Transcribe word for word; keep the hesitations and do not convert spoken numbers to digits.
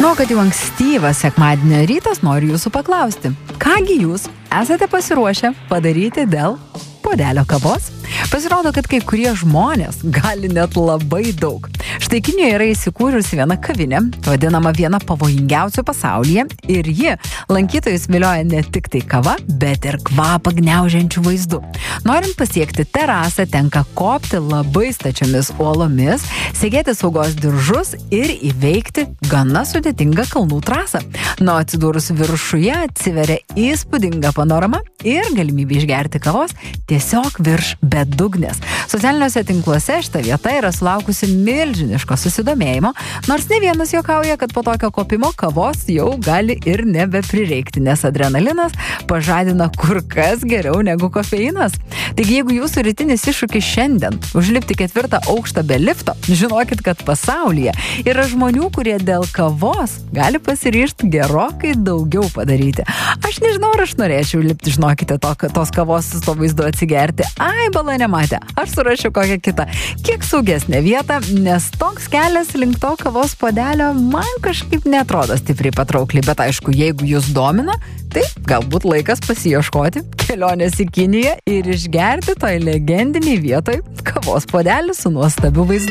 Žinau, kad jau ankstyvas sekmadienio rytas, noriu jūsų paklausti. Kągi jūs esate pasiruošę padaryti dėl puodelio kavos? Pasirodo, kad kai kurie žmonės gali net labai daug. Štai Kinijoje yra įsikūrusi viena kavinė, vadinama viena pavojingiausių pasaulyje, ir ji lankytojus vilioja ne tik tai kava, bet ir kvapą gniaužiančių vaizdų. Norint pasiekti terasą, tenka kopti labai stačiomis uolomis, segėti saugos diržus ir įveikti gana sudėtingą kalnų trasą. Nuo atsidūrus viršuje atsiveria įspūdinga panorama ir galimybė išgerti kavos tiesiog virš bedugnės. Socialiniuose tinkluose šita vieta yra sulaukusi milžiniško susidomėjimo, nors ne vienas juokauja, kad po tokio kopimo kavos jau gali ir nebeprireikti, nes adrenalinas pažadina kur kas geriau negu kofeinas. Taigi, jeigu jūsų rytinis iššūkis šiandien užlipti ketvirtą aukštą be lifto, žinokit, kad pasaulyje yra žmonių, kurie dėl kavos gali pasiryžti gerokai daugiau padaryti. Aš nežinau, ar aš norėčiau lipti, žinokite, to, tos kavos su to vaizdu atsigerti. Ai, bala nematė. Aš surašiau kokią kitą, kiek saugesnę vietą, nes toks kelias link to kavos puodelio man kažkaip netrodo stipriai patraukliai, bet aišku, jeigu jūs domina, tai galbūt laikas pasiieškoti kelionės į Kiniją ir išgerti toj legendiniai vietoj kavos puodelį su nuostabiu vaizdu.